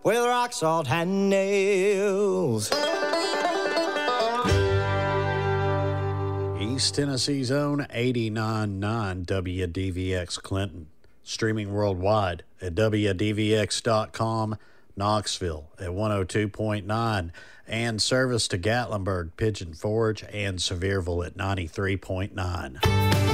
with rock salt and nails. East Tennessee's own 89.9 WDVX Clinton. Streaming worldwide at WDVX.com. Knoxville at 102.9. And service to Gatlinburg, Pigeon Forge, and Sevierville at 93.9.